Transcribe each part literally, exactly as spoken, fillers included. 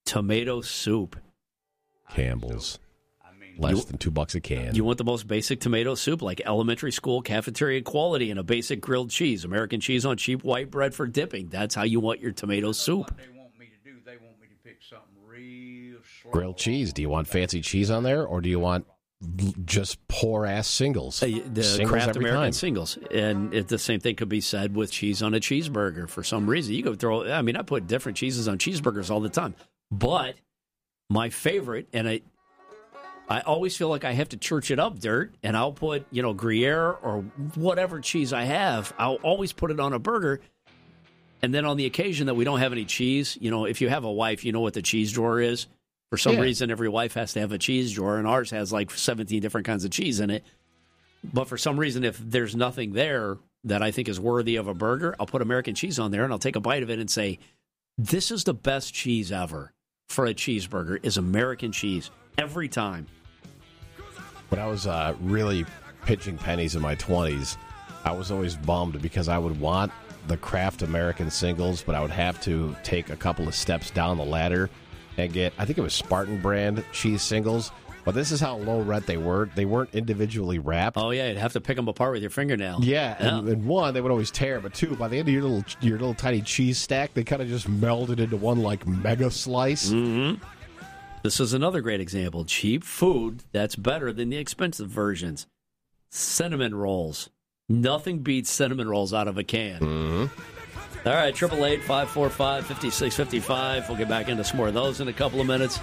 tomato soup. Campbell's. Less You- than two bucks a can. You want the most basic tomato soup, like elementary school cafeteria quality, and a basic grilled cheese, American cheese on cheap white bread for dipping. That's how you want your tomato soup. What they want me to do, they want me to pick something real slow. Grilled cheese. Do you want fancy cheese on there, or do you want l- just poor-ass singles? Uh, The Singles Kraft every American time. singles. And it, the same thing could be said with cheese on a cheeseburger. For some reason, you could throw, I mean, I put different cheeses on cheeseburgers all the time. But my favorite, and I I always feel like I have to church it up, Dirt, and I'll put, you know, Gruyere or whatever cheese I have. I'll always put it on a burger. And then on the occasion that we don't have any cheese, you know, if you have a wife, you know what the cheese drawer is. For some Yeah. reason, every wife has to have a cheese drawer, and ours has like seventeen different kinds of cheese in it. But for some reason, if there's nothing there that I think is worthy of a burger, I'll put American cheese on there, and I'll take a bite of it and say, this is the best cheese ever for a cheeseburger, is American cheese. Every time. When I was uh, really pitching pennies in my twenties, I was always bummed because I would want the Kraft American singles, but I would have to take a couple of steps down the ladder and get, I think it was Spartan brand cheese singles. But this is how low rent they were. They weren't individually wrapped. Oh, yeah, you'd have to pick them apart with your fingernail. Yeah, and, and one, they would always tear, but two, by the end of your little your little tiny cheese stack, they kind of just melded into one like mega slice. Mm-hmm. This is another great example. Cheap food that's better than the expensive versions. Cinnamon rolls. Nothing beats cinnamon rolls out of a can. Mm-hmm. All right, eight eight eight, five four five, five six five five. We'll get back into some more of those in a couple of minutes.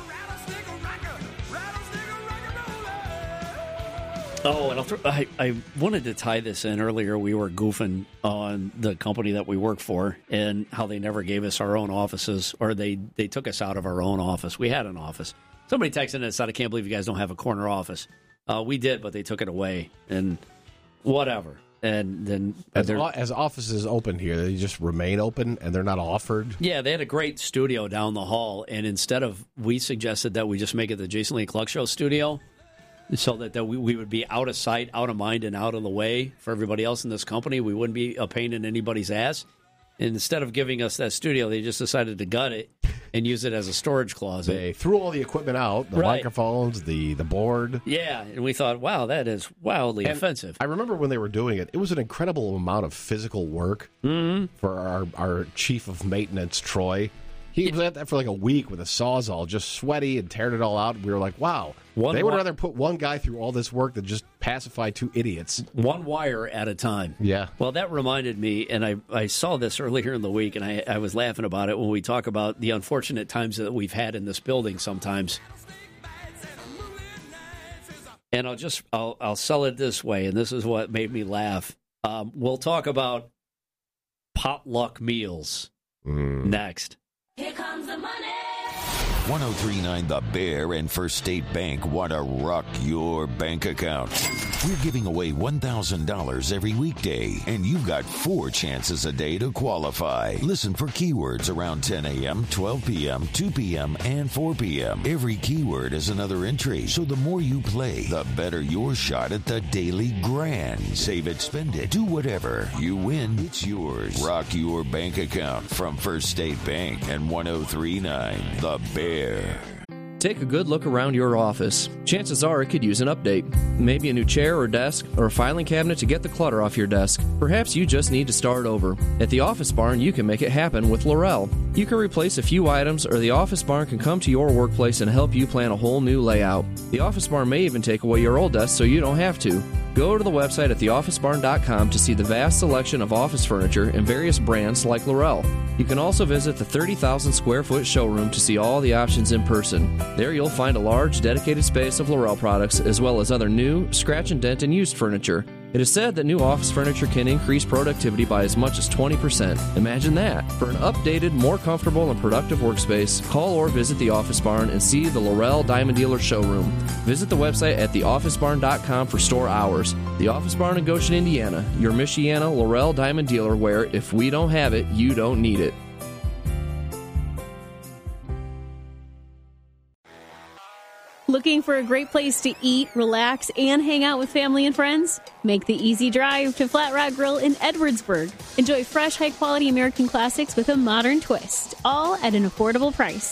Oh, and I'll throw, I, I wanted to tie this in earlier. We were goofing on the company that we work for and how they never gave us our own offices, or they, they took us out of our own office. We had an office. Somebody texted us out, I can't believe you guys don't have a corner office. Uh, we did, but they took it away, and whatever. And then As, they're- o- as offices open here, they just remain open and they're not offered. Yeah, they had a great studio down the hall, and instead of, we suggested that we just make it the Jason Lee Cluck Show studio, so that, that we, we would be out of sight, out of mind, and out of the way for everybody else in this company. We wouldn't be a pain in anybody's ass. And instead of giving us that studio, they just decided to gut it and use it as a storage closet. They threw all the equipment out, the Right. microphones, the, the board. Yeah, and we thought, wow, that is wildly And offensive. I remember when they were doing it, it was an incredible amount of physical work Mm-hmm. for our, our chief of maintenance, Troy. He was at that for like a week with a Sawzall, just sweaty and tearing it all out. We were like, wow. One they would wa- rather put one guy through all this work than just pacify two idiots. One wire at a time. Yeah. Well, that reminded me, and I, I saw this earlier in the week, and I, I was laughing about it when we talk about the unfortunate times that we've had in this building sometimes. And I'll just, I'll, I'll sell it this way, and this is what made me laugh. Um, we'll talk about potluck meals Mm. next. Here comes the money. one oh three point nine The Bear and First State Bank want to rock your bank account. We're giving away one thousand dollars every weekday, and you've got four chances a day to qualify. Listen for keywords around ten a.m., twelve p.m., two p.m., and four p.m. Every keyword is another entry, so the more you play, the better your shot at the daily grand. Save it, spend it, do whatever. You win, it's yours. Rock your bank account from First State Bank and one oh three point nine The Bear. Take a good look around your office. Chances are it could use an update. Maybe a new chair or desk, or a filing cabinet to get the clutter off your desk. Perhaps you just need to start over. At the Office Barn, you can make it happen with Laurel. You can replace a few items, or the Office Barn can come to your workplace and help you plan a whole new layout. The Office Barn may even take away your old desk so you don't have to. Go to the website at the office barn dot com to see the vast selection of office furniture and various brands like Laurel. You can also visit the thirty thousand square foot showroom to see all the options in person. There you'll find a large dedicated space of Laurel products as well as other new, scratch and dent and used furniture. It is said that new office furniture can increase productivity by as much as twenty percent. Imagine that. For an updated, more comfortable and productive workspace, call or visit the Office Barn and see the Laurel Diamond Dealer showroom. Visit the website at the office barn dot com for store hours. The Office Barn in Goshen, Indiana, your Michiana Laurel Diamond Dealer where if we don't have it, you don't need it. Looking for a great place to eat, relax, and hang out with family and friends? Make the easy drive to Flat Rock Grill in Edwardsburg. Enjoy fresh, high-quality American classics with a modern twist, all at an affordable price.